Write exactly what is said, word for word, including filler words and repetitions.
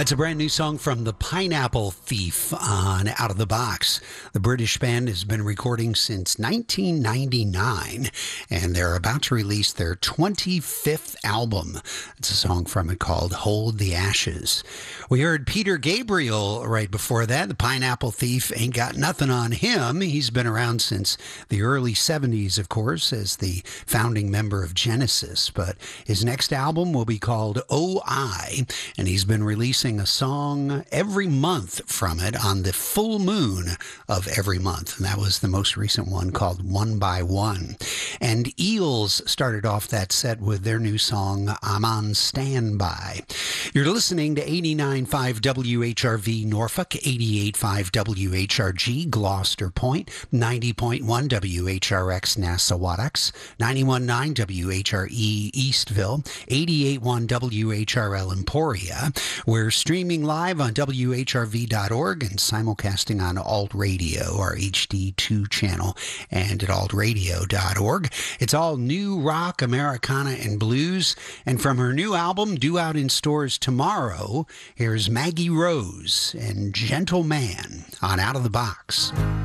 That's a brand new song from the Pineapple Thief on Out of the Box. The British band has been recording since nineteen ninety-nine, and they're about to release their twenty-fifth album. It's a song from it called Hold the Ashes. We heard Peter Gabriel right before that. The Pineapple Thief ain't got nothing on him. He's been around since the early seventies, of course, as the founding member of Genesis, but his next album will be called Oh I, and he's been releasing a song every month from it on the full moon of every month. And that was the most recent one called One by One. And Eels started off that set with their new song, I'm on Standby. You're listening to eighty-nine point five W H R V Norfolk, eighty-eight point five W H R G Gloucester Point, ninety point one W H R X Nassawadox, ninety-one point nine W H R E Eastville, eighty-eight point one W H R L Emporia. We're streaming live on W H R V dot org and simulcasting on Alt Radio, our H D two channel, and at alt radio dot org. It's all new rock, Americana, and blues. And from her new album, due out in stores tomorrow, here's Maggie Rose and Gentle Man on Out of the Box.